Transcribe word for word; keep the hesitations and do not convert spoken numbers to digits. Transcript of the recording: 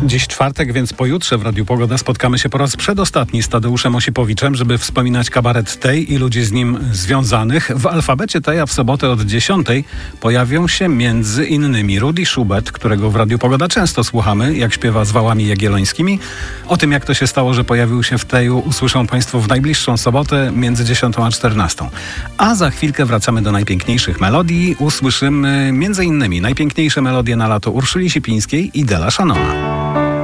Dziś czwartek, więc pojutrze w Radiu Pogoda spotkamy się po raz przedostatni z Tadeuszem Osipowiczem, żeby wspominać kabaret Tej i ludzi z nim związanych. W alfabecie Tej, a w sobotę od dziesiątej pojawią się między innymi Rudy Schubert, którego w Radiu Pogoda często słuchamy, jak śpiewa z wałami jagiellońskimi. O tym, jak to się stało, że pojawił się w Teju, usłyszą Państwo w najbliższą sobotę między dziesiątą a czternastą. A za chwilkę wracamy do najpiękniejszych melodii. Usłyszymy między innymi najpiękniejsze melodie na lato Urszuli Sipińskiej i Dela Shannona.